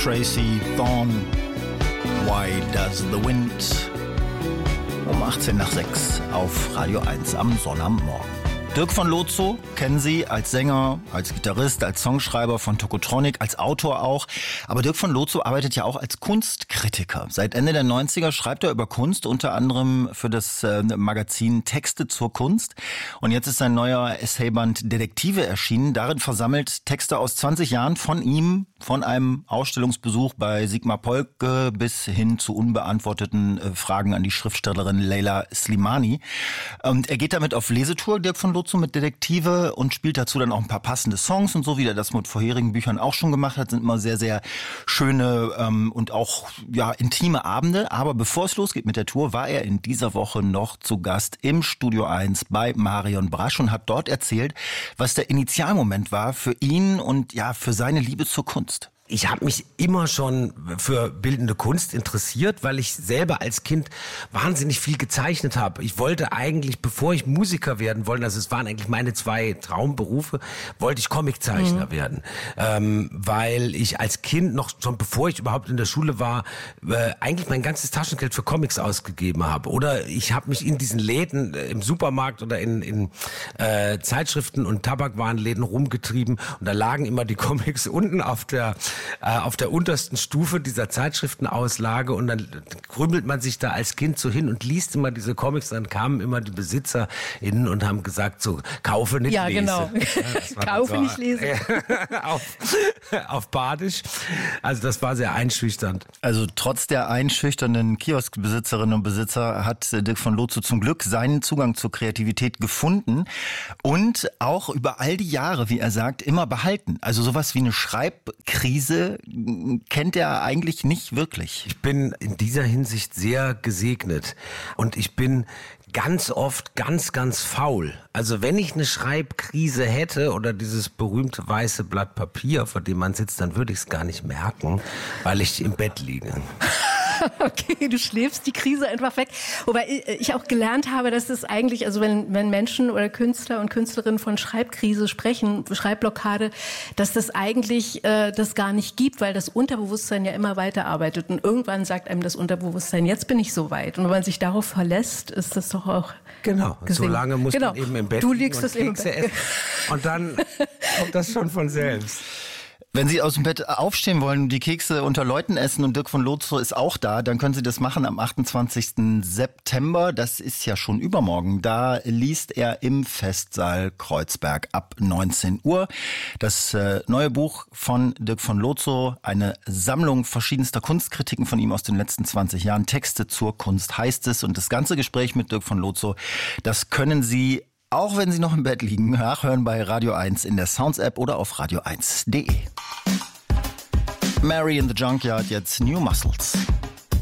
Tracy Thorn, Why Does the Wind? Um 18:06 auf Radio 1 am Sonnabendmorgen. Dirk von Lozo kennen Sie als Sänger, als Gitarrist, als Songschreiber von Tokotronic, als Autor auch. Aber Dirk von Lozo arbeitet ja auch als Kunstkritiker. Seit Ende der 90er schreibt er über Kunst, unter anderem für das Magazin Texte zur Kunst. Und jetzt ist sein neuer Essayband Detektive erschienen. Darin versammelt Texte aus 20 Jahren von ihm, von einem Ausstellungsbesuch bei Sigmar Polke bis hin zu unbeantworteten Fragen an die Schriftstellerin Leila Slimani. Und er geht damit auf Lesetour, Dirk von Lozo, mit Detektive, und spielt dazu dann auch ein paar passende Songs und so, wie er das mit vorherigen Büchern auch schon gemacht hat. Sind immer sehr, sehr schöne und auch intime Abende. Aber bevor es losgeht mit der Tour, war er in dieser Woche noch zu Gast im Studio 1 bei Marion Brasch und hat dort erzählt, was der Initialmoment war für ihn und für seine Liebe zur Kunst. Ich habe mich immer schon für bildende Kunst interessiert, weil ich selber als Kind wahnsinnig viel gezeichnet habe. Ich wollte eigentlich, bevor ich Musiker werden wollte, also es waren eigentlich meine 2 Traumberufe, wollte ich Comiczeichner werden. Weil ich als Kind noch, schon bevor ich überhaupt in der Schule war, eigentlich mein ganzes Taschengeld für Comics ausgegeben habe. Oder ich habe mich in diesen Läden im Supermarkt oder in Zeitschriften und Tabakwarenläden rumgetrieben und da lagen immer die Comics unten auf der untersten Stufe dieser Zeitschriftenauslage und dann krümmelt man sich da als Kind so hin und liest immer diese Comics. Dann kamen immer die BesitzerInnen und haben gesagt, so, kaufe, nicht lese. Genau. Kaufe, nicht lese. Auf Badisch. Also das war sehr einschüchternd. Also trotz der einschüchternden Kioskbesitzerinnen und Besitzer hat Dirk von Lozo zum Glück seinen Zugang zur Kreativität gefunden und auch über all die Jahre, wie er sagt, immer behalten. Also sowas wie eine Schreibkrise kennt er eigentlich nicht wirklich. Ich bin in dieser Hinsicht sehr gesegnet und ich bin ganz oft ganz faul. Also wenn ich eine Schreibkrise hätte oder dieses berühmte weiße Blatt Papier, vor dem man sitzt, dann würde ich es gar nicht merken, weil ich im Bett liege. Okay, du schläfst die Krise einfach weg. Wobei ich auch gelernt habe, dass es eigentlich, also wenn Menschen oder Künstler und Künstlerinnen von Schreibkrise sprechen, Schreibblockade, dass das eigentlich das gar nicht gibt, weil das Unterbewusstsein ja immer weiterarbeitet. Und irgendwann sagt einem das Unterbewusstsein, jetzt bin ich so weit. Und wenn man sich darauf verlässt, ist das doch auch Genau, so lange muss man eben im Bett liegen. Du liegen liegst und Kekse essen. Und dann kommt das schon von selbst. Wenn Sie aus dem Bett aufstehen wollen und die Kekse unter Leuten essen und Dirk von Lozo ist auch da, dann können Sie das machen am 28. September. Das ist ja schon übermorgen. Da liest er im Festsaal Kreuzberg ab 19 Uhr. Das neue Buch von Dirk von Lozo, eine Sammlung verschiedenster Kunstkritiken von ihm aus den letzten 20 Jahren. Texte zur Kunst heißt es. Und das ganze Gespräch mit Dirk von Lozo, das können Sie, auch wenn Sie noch im Bett liegen, nachhören bei Radio 1 in der Sounds-App oder auf radio1.de. Mary in the Junkyard, jetzt New Muscles.